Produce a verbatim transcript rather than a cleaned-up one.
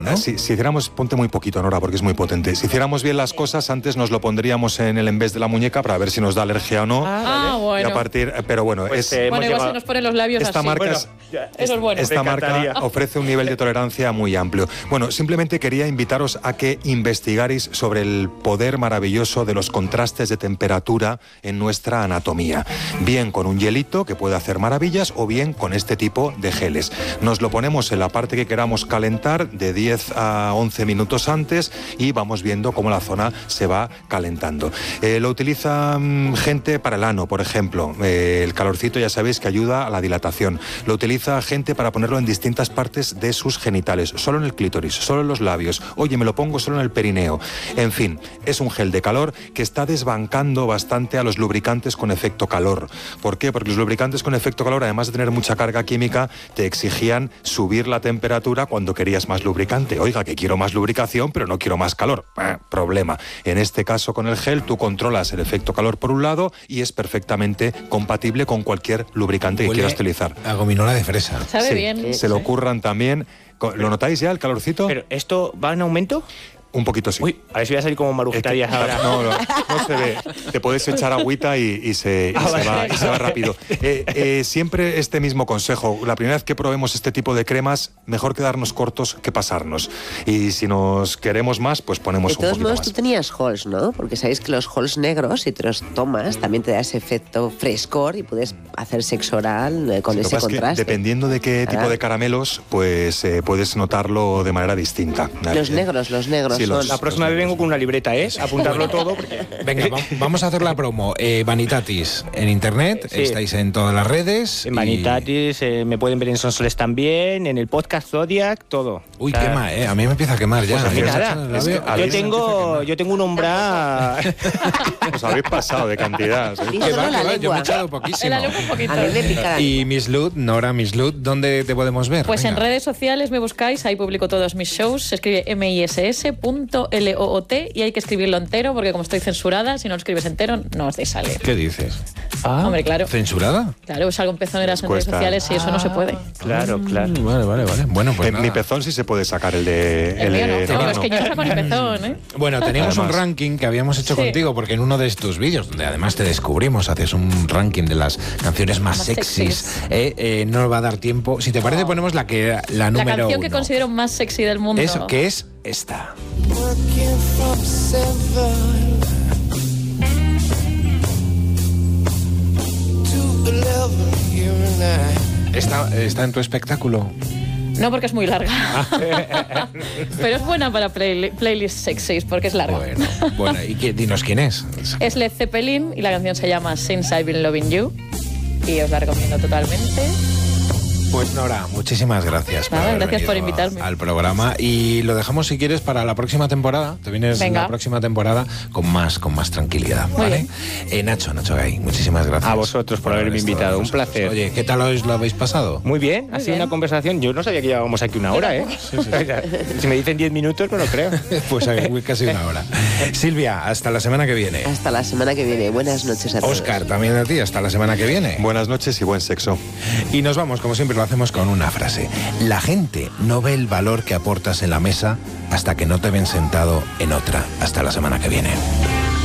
¿no? Si, si hiciéramos, ponte muy poquito, Nora, porque es muy potente. Si hiciéramos bien las cosas, antes nos lo pondríamos en el embés de la muñeca para ver si nos da alergia o no. Ah, bueno. Y a partir, pero bueno, pues, es... Eh, bueno, igual llegado... se nos ponen los labios esta así. Marca bueno, es, ya, eso es bueno. Esta marca ofrece un nivel de tolerancia muy amplio. Bueno, simplemente quería invitaros a que investigarais sobre el poder maravilloso de los contrastes de temperatura en nuestra anatomía. Bien con un hielito, que puede hacer maravillas, o bien con este tipo de geles. Nos lo ponemos en la parte que queramos calentar de diez a once minutos antes y vamos viendo cómo la zona se va calentando. Eh, lo utiliza mmm, gente para el ano, por ejemplo. Eh, el calorcito ya sabéis que ayuda a la dilatación. Lo utiliza gente para ponerlo en distintas partes de sus genitales, solo en el clítoris, solo en los labios. Oye, me lo pongo solo en el perineo. En fin, es un gel de calor que está desbancando bastante a los lubricantes con efecto calor. ¿Por qué? Porque los lubricantes con efecto calor, además de tener mucha carga química, te exigían subir la temperatura cuando querías más lubricante. Oiga, que quiero más lubricación, pero no quiero más calor. Eh, problema. En este caso, con el gel, tú controlas el efecto calor por un lado y es perfectamente compatible con cualquier lubricante que Huele quieras utilizar. A gominola de fresa. Sabe sí, bien. Se lo ocurran también. ¿Lo notáis ya, el calorcito? ¿Pero esto va en aumento? Un poquito sí. Uy, a ver si voy a salir como Marujita Díaz ahora. No, no, no se ve. Te puedes echar agüita y, y, se, y, ah, se, vale. va, y se va rápido. Eh, eh, siempre este mismo consejo. La primera vez que probemos este tipo de cremas, mejor quedarnos cortos que pasarnos. Y si nos queremos más, pues ponemos un poquito más. De todos modos, tú tenías halls, ¿no? Porque sabéis que los halls negros, si te los tomas, también te da ese efecto frescor y puedes hacer sexo oral con sí, ese contraste. Dependiendo de qué tipo de caramelos, pues eh, puedes notarlo de manera distinta. Los eh, negros, los negros. Sí, los, la próxima vez vengo con una libreta, ¿eh? Apuntarlo todo. Porque... Venga, va, vamos a hacer la promo. Eh, Vanitatis en internet, sí. Estáis en todas las redes. En y... Vanitatis, eh, me pueden ver en Sonsoles también, en el podcast Zodiac, todo. Uy, o sea, quema, ¿eh? A mí me empieza a quemar ya. Pues a mí nada. Es que yo, tengo, yo tengo un umbral... Os habéis pasado de cantidad. ¿Sí? Que va, que va, yo me he echado poquísimo. En la lengua un poquito. A mí me pica. Y Miss Lud, Nora Miss Lud, ¿dónde te podemos ver? Pues Venga. en redes sociales me buscáis, ahí publico todos mis shows, se escribe M I S S punto L O O T y hay que escribirlo entero porque como estoy censurada, si no lo escribes entero no os deis salir. ¿Qué dices? Ah, hombre, claro. ¿Censurada? Claro, es algo pezoneras en redes sociales y eso no se puede. Claro, claro. Mm, vale, vale, vale. Bueno, pues eh, nada. Mi pezón sí se puede sacar, el de... El, el mío de, no, no, no, no. es que yo no saco ni pezón, ¿eh? Bueno, teníamos Además. un ranking que habíamos hecho Sí. contigo porque en uno de tus vídeos, donde además te descubrimos, haces un ranking de las canciones más, Más sexys, sexys. eh, eh, no va a dar tiempo. Si te parece, No. ponemos la que la número La canción uno. que considero más sexy del mundo. Eso, que es esta. ¿Está, está en tu espectáculo? No, porque es muy larga. Pero es buena para play, playlist sexys, porque es larga. Bueno, bueno, y qué, dinos quién es. Es Led Zeppelin y la canción se llama Since I've Been Loving You. Y os la recomiendo totalmente. Pues Nora, muchísimas gracias. Nada, por haber gracias por venido invitarme. Al programa y lo dejamos si quieres para la próxima temporada. Te vienes Venga. la próxima temporada con más, con más tranquilidad, Muy ¿vale? bien. Eh, Nacho, Nacho Gay, muchísimas gracias. A vosotros por haberme estado invitado, con un nosotros. placer. Oye, ¿qué tal os lo habéis pasado? Muy bien, ha Muy sido bien. una conversación. Yo no sabía que llevábamos aquí una hora, ¿eh? Si me dicen diez minutos, no lo creo. Pues eh, casi una hora. Silvia, hasta la semana que viene. Hasta la semana que viene. Buenas noches a todos. Óscar, también a ti, hasta la semana que viene. Buenas noches y buen sexo. Y nos vamos, como siempre lo hacemos, con una frase. La gente no ve el valor que aportas en la mesa hasta que no te ven sentado en otra. Hasta la semana que viene.